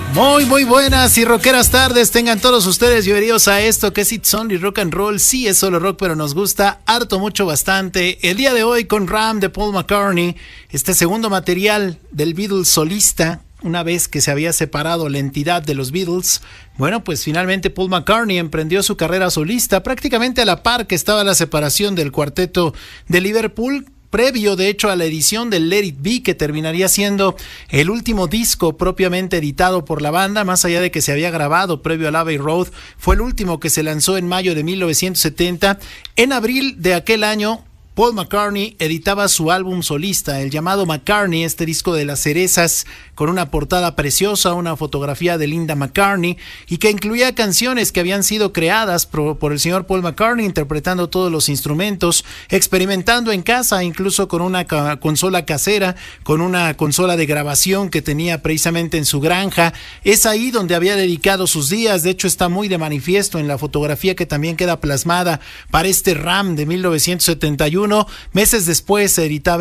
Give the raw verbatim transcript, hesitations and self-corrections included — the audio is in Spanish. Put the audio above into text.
Muy, muy buenas y rockeras tardes tengan todos ustedes. Bienvenidos a esto que es It's Only Rock and Roll. Sí, es solo rock, pero nos gusta harto, mucho, bastante. El día de hoy con Ram de Paul McCartney, este segundo material del Beatles solista, una vez que se había separado la entidad de los Beatles. Bueno, pues finalmente Paul McCartney emprendió su carrera solista prácticamente a la par que estaba la separación del cuarteto de Liverpool, previo de hecho a la edición del Let It Be, que terminaría siendo el último disco propiamente editado por la banda, más allá de que se había grabado previo al Abbey Road. Fue el último que se lanzó en mayo de mil novecientos setenta. En abril de aquel año, Paul McCartney editaba su álbum solista, el llamado McCartney, este disco de las cerezas, con una portada preciosa, una fotografía de Linda McCartney, y que incluía canciones que habían sido creadas por, por el señor Paul McCartney, interpretando todos los instrumentos, experimentando en casa, incluso con una ca- consola casera, con una consola de grabación que tenía precisamente en su granja. Es ahí donde había dedicado sus días. De hecho, está muy de manifiesto en la fotografía que también queda plasmada para este Ram de mil novecientos setenta y uno. Meses después se editaba